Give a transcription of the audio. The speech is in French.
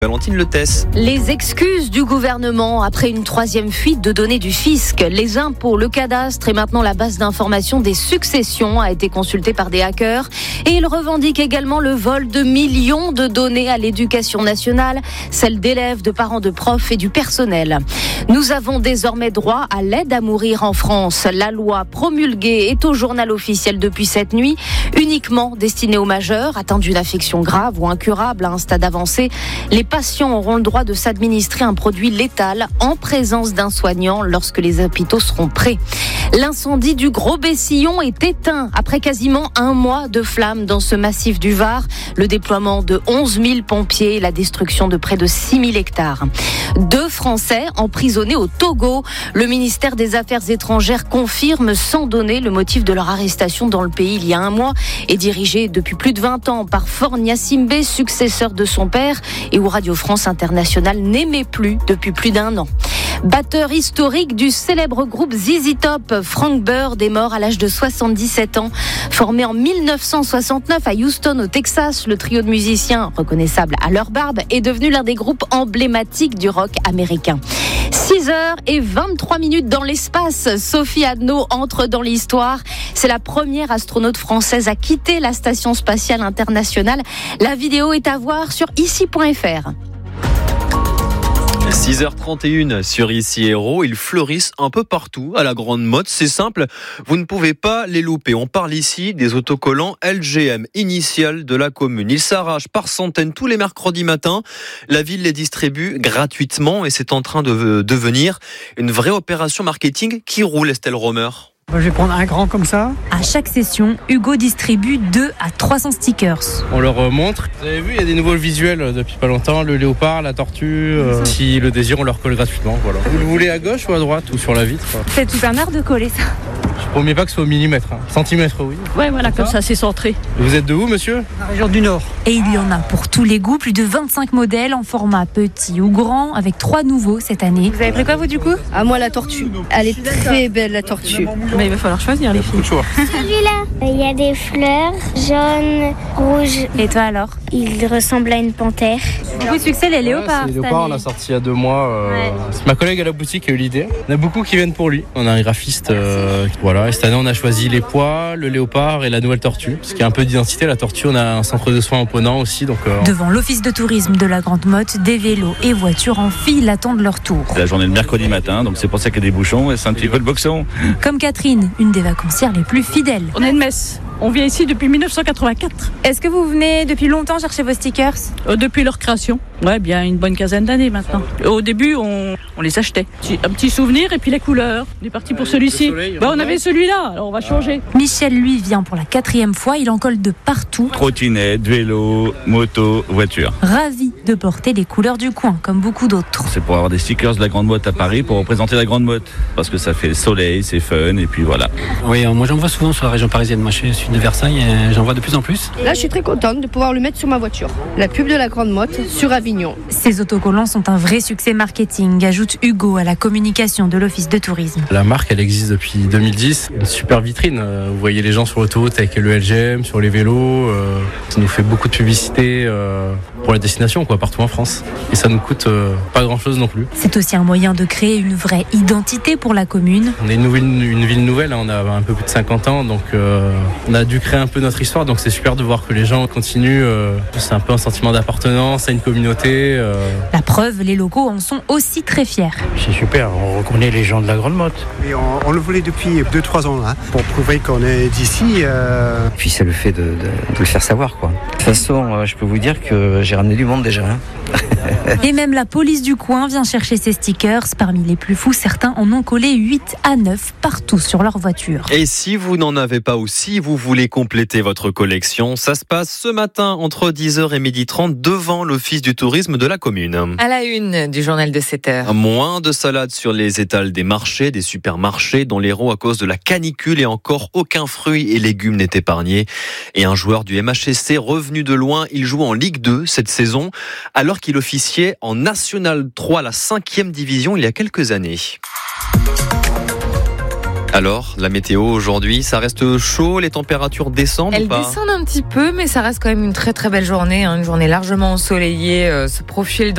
Valentine Letès. Les excuses du gouvernement après une troisième fuite de données du fisc. Les impôts, le cadastre et maintenant la base d'information des successions a été consultée par des hackers. Et il revendique également le vol de millions de données à l'éducation nationale, celles d'élèves, de parents, de profs et du personnel. Nous avons désormais droit à l'aide à mourir en France. La loi promulguée est au journal officiel depuis cette nuit, uniquement destinée aux majeurs atteints d'une affection grave ou incurable à un stade avancé. Les patients auront le droit de s'administrer un produit létal en présence d'un soignant lorsque les hôpitaux seront prêts. L'incendie du Gros Bessillon est éteint après quasiment un mois de flammes dans ce massif du Var. Le déploiement de 11 000 pompiers et la destruction de près de 6 000 hectares. 2 Français emprisonnés au Togo. Le ministère des Affaires étrangères confirme sans donner le motif de leur arrestation dans le pays il y a un mois et dirigé depuis plus de 20 ans par Faure Gnassingbé, successeur de son père et où Radio France Internationale n'aimait plus depuis plus d'1 an. Batteur historique du célèbre groupe ZZ Top, Frank Bird est mort à l'âge de 77 ans. Formé en 1969 à Houston au Texas, le trio de musiciens, reconnaissables à leur barbe, est devenu l'un des groupes emblématiques du rock américain. 6h23 dans l'espace. Sophie Adno entre dans l'histoire. C'est la première astronaute française à quitter la Station Spatiale Internationale. La vidéo est à voir sur ici.fr. 6h31 sur Ici Héros, ils fleurissent un peu partout à la grande mode, c'est simple, vous ne pouvez pas les louper. On parle ici des autocollants LGM, initiales de la commune. Ils s'arrachent par centaines tous les mercredis matins. La ville les distribue gratuitement et c'est en train de devenir une vraie opération marketing qui roule, Estelle Romer. Je vais prendre un grand comme ça. À chaque session, Hugo distribue 2 à 300 stickers. On leur montre. Vous avez vu, il y a des nouveaux visuels depuis pas longtemps. Le léopard, la tortue. Si le désir, on leur colle gratuitement. Voilà. Vous le voulez à gauche ou à droite ou sur la vitre? C'est tout un art de coller ça. Je promets pas que ce soit au millimètre. Centimètre, oui. Ouais, voilà, comme ça, c'est centré. Vous êtes de où, monsieur? La région du Nord. Et il y en a pour tous les goûts, plus de 25 modèles en format petit ou grand, avec 3 nouveaux cette année. Vous avez pris quoi, vous, du coup? À moi, la tortue. Elle est très belle, la tortue. Mais il va falloir choisir, les filles. Celui-là, il y a des fleurs jaunes, rouges. Et toi alors? Il ressemble à une panthère. Beaucoup de succès, les léopards. Les léopards, on l'a sorti il y a 2 mois. C'est ma collègue à la boutique qui a eu l'idée. On a beaucoup qui viennent pour lui. On a un graphiste. Voilà. Et cette année, on a choisi les pois, le léopard et la nouvelle tortue. Ce qui est un peu d'identité. La tortue, on a un centre de soins en Ponant aussi. Donc, Devant l'office de tourisme de la Grande Motte, des vélos et voitures en file attendent leur tour. C'est la journée de mercredi matin, donc c'est pour ça qu'il y a des bouchons et c'est un petit peu le boxon. Comme Catherine, une des vacancières les plus fidèles. On est de Metz. On vient ici depuis 1984. Est-ce que vous venez depuis longtemps chercher vos stickers? Depuis leur création. Ouais, bien une bonne quinzaine d'années maintenant. Au début, on les achetait. Un petit souvenir et puis les couleurs. On est parti pour celui-ci. On avait celui-là, alors on va changer. Michel, lui, vient pour la 4e fois. Il en colle de partout. Trottinette, vélo, moto, voiture. Ravi de porter les couleurs du coin, comme beaucoup d'autres. C'est pour avoir des stickers de la Grande Motte à Paris pour représenter la Grande Motte. Parce que ça fait soleil, c'est fun et puis voilà. Oui, moi j'en vois souvent sur la région parisienne. Moi je suis de Versailles et j'en vois de plus en plus. Là, je suis très contente de pouvoir le mettre sur ma voiture. La pub de la Grande Motte sur Avignon. Ces autocollants sont un vrai succès marketing, ajoute Hugo à la communication de l'office de tourisme. La marque, elle existe depuis 2010. Une super vitrine. Vous voyez les gens sur l'autoroute avec le LGM, sur les vélos. Ça nous fait beaucoup de publicité pour la destination, partout en France. Et ça nous coûte pas grand-chose non plus. C'est aussi un moyen de créer une vraie identité pour la commune. On est une ville nouvelle, on a un peu plus de 50 ans, donc on a dû créer un peu notre histoire. Donc c'est super de voir que les gens continuent. C'est un peu un sentiment d'appartenance à une communauté. La preuve, les locaux en sont aussi très fiers. C'est super, on reconnaît les gens de la Grande Motte. Et on le voulait depuis 2-3 ans pour prouver qu'on est d'ici. Puis c'est le fait de le faire savoir. De toute façon, je peux vous dire que j'ai ramené du monde déjà. Et même la police du coin vient chercher ces stickers. Parmi les plus fous, certains en ont collé 8 à 9 partout sur leur voiture. Et si vous n'en avez pas ou si vous voulez compléter votre collection, ça se passe ce matin entre 10h et 12h30 devant l'office du tourisme de la commune. À la une du journal de 7h. Moins de salades sur les étals des marchés, des supermarchés, dont l'Hérault à cause de la canicule et encore aucun fruit et légumes n'est épargné. Et un joueur du MHSC revenu de loin, il joue en Ligue 2 cette saison, alors qu'il officiait en National 3, la 5e division, il y a quelques années. Alors, la météo aujourd'hui, ça reste chaud, les températures descendent Elles ou pas ? descendent un petit peu, mais ça reste quand même une très très belle journée, une journée largement ensoleillée, se profile dans